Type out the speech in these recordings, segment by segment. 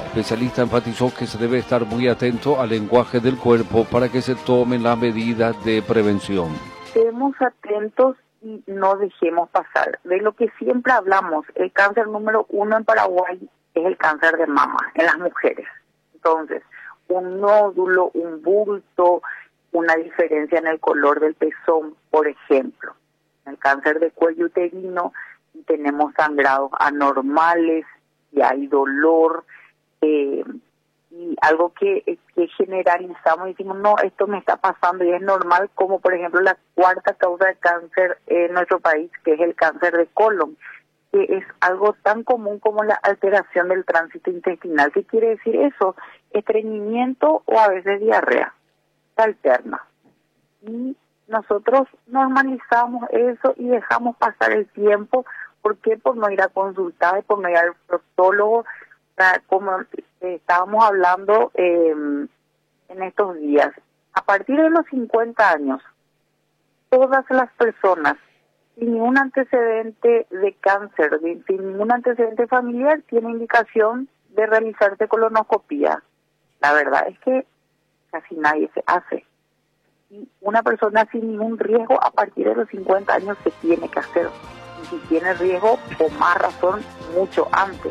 especialista enfatizó que se debe estar muy atento al lenguaje del cuerpo para que se tomen las medidas de prevención. Estemos atentos y no dejemos pasar. De lo que siempre hablamos, el cáncer número 1 en Paraguay es el cáncer de mama en las mujeres. Entonces, un nódulo, un bulto, una diferencia en el color del pezón, por ejemplo. En el cáncer de cuello uterino tenemos sangrados anormales y hay dolor, y algo que generalizamos y decimos, no, esto me está pasando y es normal, como por ejemplo la cuarta causa de cáncer en nuestro país, que es el cáncer de colon, que es algo tan común como la alteración del tránsito intestinal. ¿Qué quiere decir eso? Estreñimiento o a veces diarrea, se alterna. Y nosotros normalizamos eso y dejamos pasar el tiempo. ¿Por qué? Por no ir a consultar, por no ir al proctólogo, como estábamos hablando en estos días. A partir de los 50 años, todas las personas sin ningún antecedente de cáncer, sin ningún antecedente familiar, tienen indicación de realizarse colonoscopía. La verdad es que casi nadie se hace. Y una persona sin ningún riesgo a partir de los 50 años se tiene que hacer. Y si tiene riesgo, con más razón, mucho antes.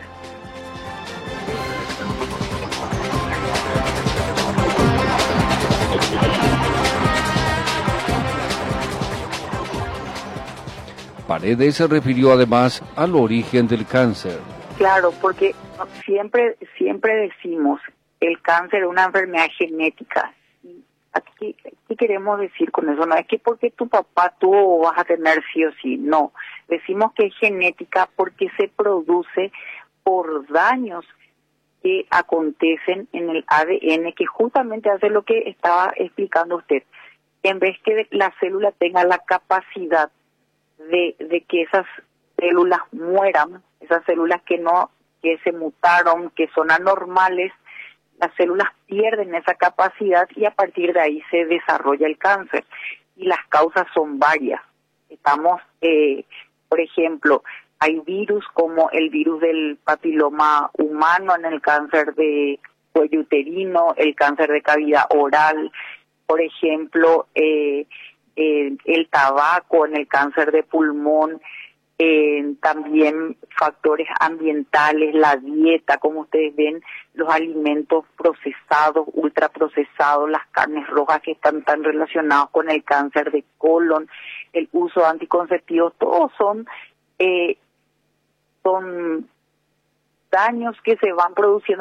Paredes se refirió además al origen del cáncer. Claro, porque siempre decimos, el cáncer es una enfermedad genética. Y aquí, ¿qué queremos decir con eso? No es que porque tu papá tuvo vas a tener sí o sí, no. Decimos que es genética porque se produce por daños que acontecen en el ADN, que justamente hace lo que estaba explicando usted. En vez que la célula tenga la capacidad de que esas células mueran, esas células que se mutaron, que son anormales, las células pierden esa capacidad y a partir de ahí se desarrolla el cáncer. Y las causas son varias. Por ejemplo, hay virus como el virus del papiloma humano en el cáncer de cuello uterino, el cáncer de cavidad oral, por ejemplo, el tabaco en el cáncer de pulmón, también factores ambientales, la dieta, como ustedes ven, los alimentos procesados, ultraprocesados, las carnes rojas que están tan relacionados con el cáncer de colon, el uso de anticonceptivos, todos son daños que se van produciendo